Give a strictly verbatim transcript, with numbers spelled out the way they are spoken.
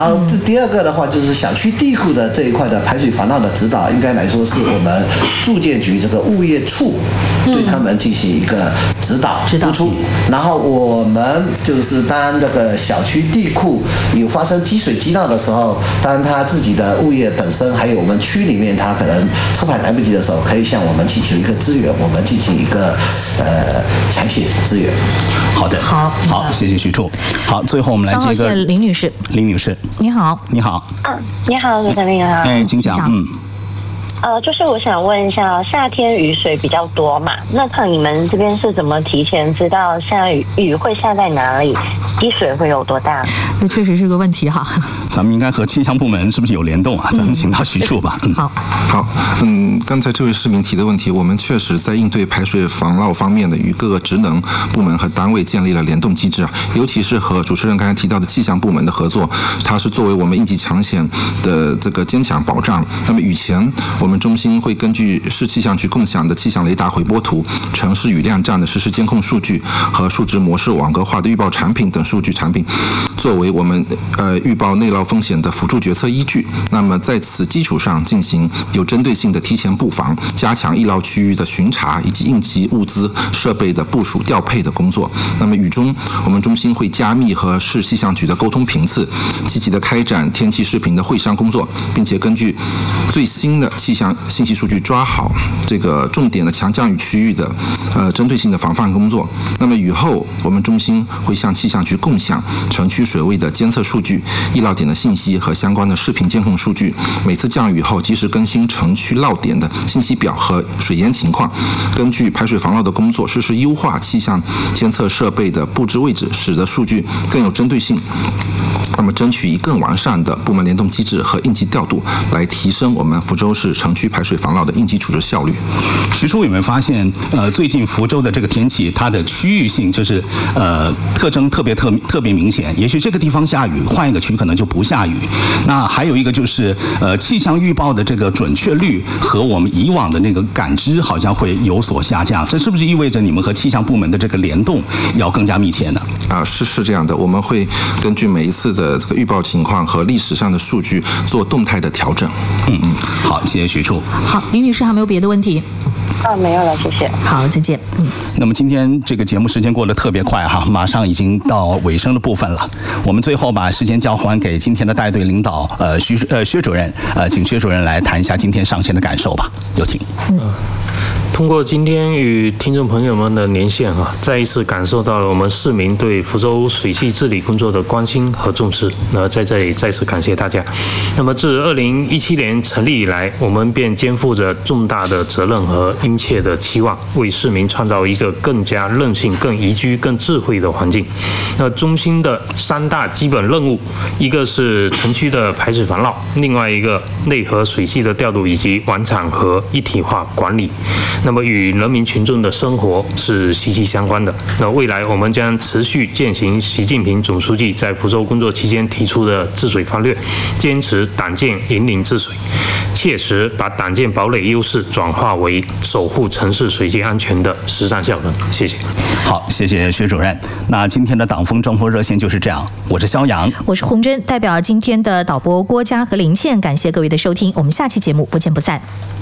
然后第二个的话，就是小区地库的这一块的排水防涝的指导，应该来说是我们住建局这个物业处对他们进行一个指导督促。然后我们就是当这个小区地库有发生积水积涝的时候，当他自己的物业本身还有我们区里面他可能抽排来不及的时候，可以向我们请求一个支援，我们进行一个呃抢险支援。 好的， 好， 好，谢谢徐处。好，最后我们来接个林女士。 林女士， 你好。 你好。 嗯，你好，主持人好。 哎，请讲。嗯。 呃，就是我想问一下，夏天雨水比较多嘛，那看你们这边是怎么提前知道下雨雨会下在哪里，积水会有多大？ 这确实是个问题哈。 咱们应该和气象部门是不是有联动啊？咱们请到徐处吧。 嗯、好， 好，嗯，刚才这位市民提的问题，我们确实在应对排水防涝方面的与各个职能部门和单位建立了联动机制啊，尤其是和主持人刚才提到的气象部门的合作，它是作为我们应急抢险的这个坚强保障。那么雨前，我们中心会根据市气象局共享的气象雷达回波图、城市雨量站的实时监控数据和数值模式网格化的预报产品等数据产品，作为我们呃预报内涝风险的辅助决策依据。那么在此基础上进行有针对性的提前布防，加强易涝区域的巡查以及应急物资设备的部署调配的工作。那么雨中，我们中心会加密和市气象局的沟通频次，积极的开展天气视频的会商工作，并且根据最新的气象信息数据抓好这个重点的强降雨区域的呃针对性的防范工作。那么雨后，我们中心会向气象局共享城区水位的监测数据、易涝点的信息和相关的视频监控数据。每次降雨后，及时更新城区涝点的信息表和水淹情况，根据排水防涝的工作，实施优化气象监测设备的布置位置，使得数据更有针对性。那么，争取以更完善的部门联动机制和应急调度，来提升我们福州市城区排水防涝的应急处置效率。 徐处有没有发现，呃，最近福州的这个天气，它的区域性就是呃特征特别特特别明显。也许这个地方下雨，换一个区可能就不下雨。那还有一个就是呃气象预报的这个准确率和我们以往的那个感知好像会有所下降。这是不是意味着你们和气象部门的这个联动要更加密切呢？ 啊，是是这样的，我们会根据每一次的这个预报情况和历史上的数据做动态的调整。 嗯嗯，好，谢谢徐处。 好，林女士还没有别的问题？ 啊，没有了，谢谢。 好，再见。嗯。 那么今天这个节目时间过得特别快哈，马上已经到尾声的部分了。我们最后把时间交还给今天的带队领导，呃，徐呃薛主任，呃，请薛主任来谈一下今天上线的感受吧，有请。 嗯。通过今天与听众朋友们的连线哈，再一次感受到了我们市民对福州水系治理工作的关心和重视。那在这里再次感谢大家。那么自二零一七年成立以来，我们便肩负着重大的责任和殷切的期望，为市民创造一个更加韧性、更宜居、更智慧的环境。那中心的三大基本任务，一个是城区的排水防涝，另外一个内河水系的调度以及完场和一体化管理。那么与人民群众的生活是息息相关的。那未来我们将持续践行习近平总书记在福州工作期间提出的治水方略，坚持党建引领治水，切实把党建堡垒优势转化为守护城市水系安全的实战效能。谢谢。 好，谢谢薛主任。那今天的党风政风热线就是这样，我是肖阳， 我是洪真，代表今天的导播郭嘉和林倩，感谢各位的收听，我们下期节目不见不散。